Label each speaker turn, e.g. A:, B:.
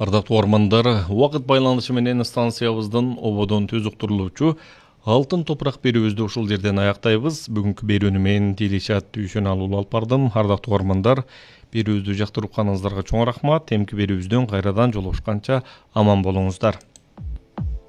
A: Ардактуу угармандар, убакыт байланышы менен станциябыздын ободон төз уктурулуучу алтын топурак берүүбүздү ушул жерден аяктайбыз. Бүгүнкү берүүнү мен Дилишат Дүйшөналы алып бардым. Ардактуу угармандар, берүүбүздү жактырып укканыңыздарга чоң рахмат. Эмки берүүбүздөн кайрадан жолугушканча аман болуңуздар.